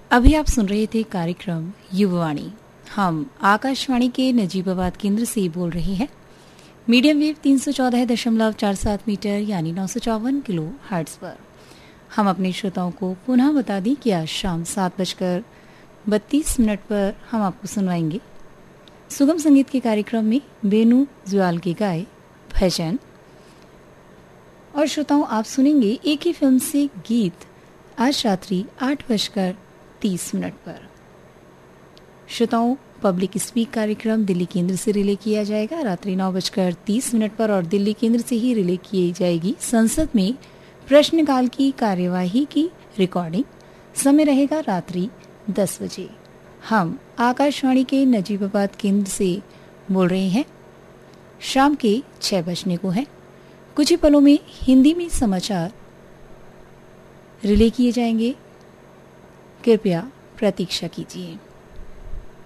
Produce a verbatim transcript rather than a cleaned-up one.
अभी आप सुन रहे थे कार्यक्रम युववाणी। हम आकाशवाणी के नजीबाबाद केंद्र से बोल रहे हैं। मीडियम वेव तीन सौ चौदह दशमलव चार सात मीटर यानी नौ सौ चौवन किलो हर्ट्ज पर। हम अपने श्रोताओं को पुनः बता दें कि आज शाम सात बजकर बत्तीस मिनट पर हम आपको सुनवाएंगे सुगम संगीत के कार्यक्रम में बेनू जुआल के गाए भजन। और श्रोताओं, आप सुनेंगे एक ही फिल्म से गीत आज रात्रि आठ बजकर तीस मिनट पर। श्रोताओं, पब्लिक स्पीक कार्यक्रम दिल्ली केंद्र से रिले किया जाएगा रात्रि नौ बजकर तीस मिनट पर और दिल्ली केंद्र से ही रिले की जाएगी संसद में प्रश्नकाल की कार्यवाही की रिकॉर्डिंग। समय रहेगा रात्रि दस बजे। हम आकाशवाणी के नजीबाबाद केंद्र से बोल रहे हैं। शाम के छह बजने को है। कुछ ही पलों में हिंदी में समाचार रिले किए जाएंगे। कृपया प्रतीक्षा कीजिए।